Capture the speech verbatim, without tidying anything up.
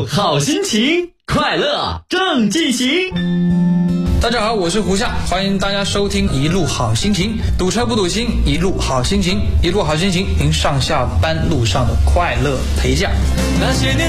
路好心情，快乐正进行。 大家好，我是胡夏，欢迎大家收听一路好心情，堵车不堵心，一路好心情，一路好心情，您上下班路上的快乐陪驾。 那些年